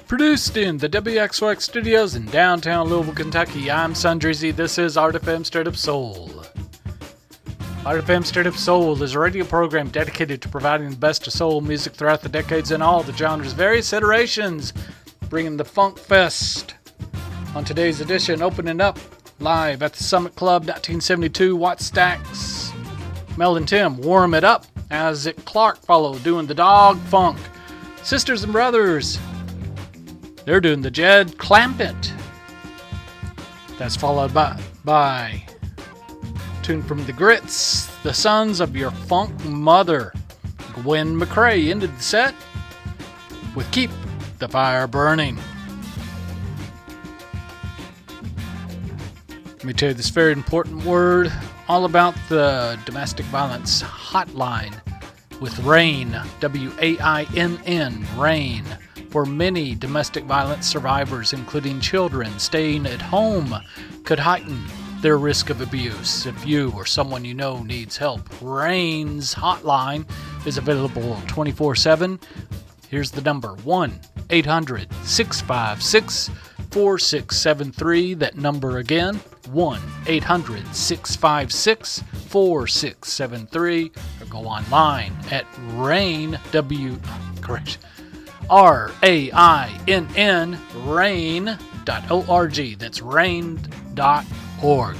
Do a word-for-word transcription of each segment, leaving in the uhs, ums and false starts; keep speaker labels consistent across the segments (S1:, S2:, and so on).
S1: Produced in the W X O X studios in downtown Louisville, Kentucky, I'm Sundreezy. This is Art F M Straight Up Soul. Art F M Straight Up Soul is a radio program dedicated to providing the best of soul music throughout the decades in all the genres' various iterations, bringing the Funk Fest. On today's edition, opening up live at the Summit Club, nineteen seventy-two, Watt Stax. Mel and Tim warm it up as it Clark followed doing the Dog Funk. Sisters and Brothers, they're doing the Jed Clampett. That's followed by, by tune from the Grits, the Sons of Your Funk Mother. Gwen McCrae ended the set with Keep the Fire Burning. Let me tell you this very important word all about the domestic violence hotline with RAINN, W A I N N, RAINN. For many domestic violence survivors, including children, staying at home could heighten their risk of abuse. If you or someone you know needs help, RAINN's hotline is available twenty-four seven. Here's the number, one eight hundred six five six four six seven three. That number again, one eight hundred six five six four six seven three. Or go online at RAINN, W, correction, R A I N N, rain dot org. That's rain dot org.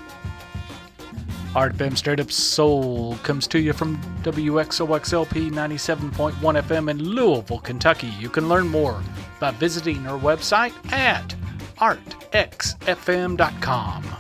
S1: Art F M Straight Up Soul comes to you from W X O X L P ninety-seven point one F M in Louisville, Kentucky. You can learn more by visiting our website at art x f m dot com.